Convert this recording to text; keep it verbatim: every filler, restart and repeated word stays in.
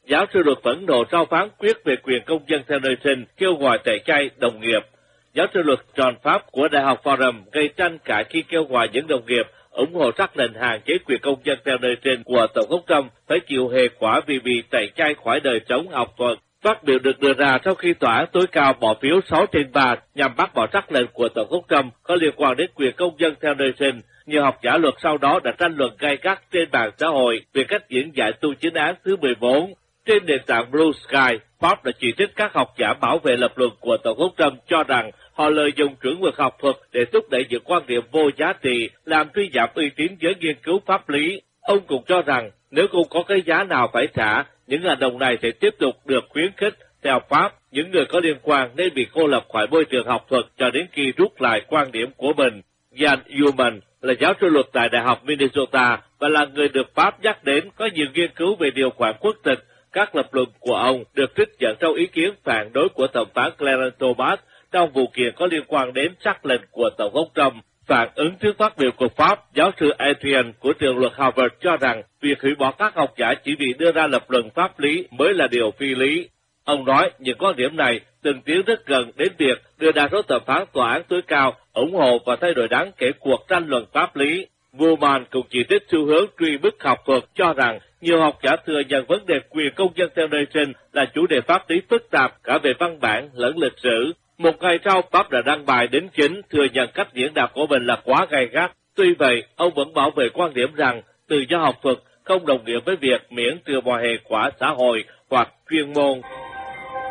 Giáo sư luật phẫn nộ sau phán quyết về quyền công dân theo nơi sinh, kêu gọi tẩy chay đồng nghiệp. Giáo sư luật John Pháp của Đại học Fordham gây tranh cãi khi kêu gọi những đồng nghiệp ủng hộ sắc lệnh hạn chế quyền công dân theo nơi sinh của Tổng thống Trump phải chịu hệ quả vì bị tẩy chay khỏi đời sống học thuật. Phát biểu được đưa ra sau khi tòa án tối cao bỏ phiếu sáu trên ba nhằm bác bỏ sắc lệnh của Tổng thống Trump có liên quan đến quyền công dân theo nơi sinh. Nhiều học giả luật sau đó đã tranh luận gay gắt trên mạng xã hội về cách diễn giải tu chính án thứ mười bốn. Trên nền tảng Blue Sky, Pháp đã chỉ trích các học giả bảo vệ lập luận của Tổng thống Trump cho rằng họ lợi dụng chuẩn mực học thuật để thúc đẩy những quan điểm vô giá trị, làm suy giảm uy tín giới nghiên cứu pháp lý. Ông cũng cho rằng nếu không có cái giá nào phải trả, những hành động này sẽ tiếp tục được khuyến khích. Theo Pháp, những người có liên quan nên bị cô lập khỏi môi trường học thuật cho đến khi rút lại quan điểm của mình. Jan Ullman là giáo sư luật tại Đại học Minnesota và là người được Pháp nhắc đến có nhiều nghiên cứu về điều khoản quốc tịch. Các lập luận của ông được trích dẫn trong ý kiến phản đối của thẩm phán Clarence Thomas trong vụ kiện có liên quan đến sắc lệnh của Tổng thống Trump. Phản ứng trước phát biểu của Pháp, giáo sư Adrian của trường luật Harvard cho rằng việc hủy bỏ các học giả chỉ vì đưa ra lập luận pháp lý mới là điều phi lý. Ông nói những quan điểm này từng tiến rất gần đến việc đưa đa số thẩm phán tòa án tối cao ủng hộ và thay đổi đáng kể cuộc tranh luận pháp lý. Woolman cũng chỉ trích xu hướng truy bức học thuật, cho rằng nhiều học giả thừa nhận vấn đề quyền công dân theo nơi sinh là chủ đề pháp lý phức tạp cả về văn bản lẫn lịch sử. Một ngày sau, Pháp đã đăng bài đính chính thừa nhận cách diễn đạt của mình là quá gay gắt. Tuy vậy, ông vẫn bảo vệ quan điểm rằng tự do học thuật không đồng nghĩa với việc miễn trừ mọi hệ quả xã hội hoặc chuyên môn.